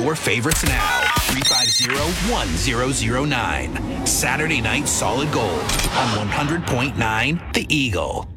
your favorites now. 350-1009. Saturday Night Solid Gold on 100.9 The Eagle.